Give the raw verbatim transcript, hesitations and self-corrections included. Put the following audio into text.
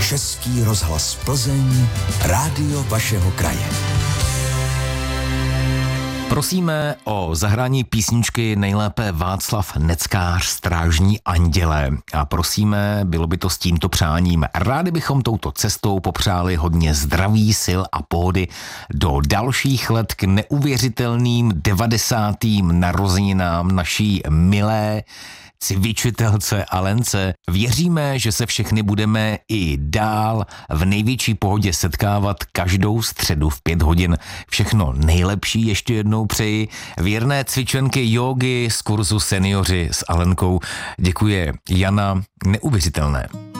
Český rozhlas Plzeň, rádio vašeho kraje. Prosíme o zahrání písničky nejlépe Václav Neckář, Strážní anděle. A prosíme, bylo by to s tímto přáním. Rádi bychom touto cestou popřáli hodně zdraví, sil a pohody do dalších let k neuvěřitelným devadesátým narozeninám naší milé cvičitelce Alence. Věříme, že se všechny budeme i dál v největší pohodě setkávat každou středu v pět hodin. Všechno nejlepší ještě jednou přeji. Věrné cvičenky jógy z kurzu Seniori s Alenkou. Děkuje Jana, neuvěřitelné.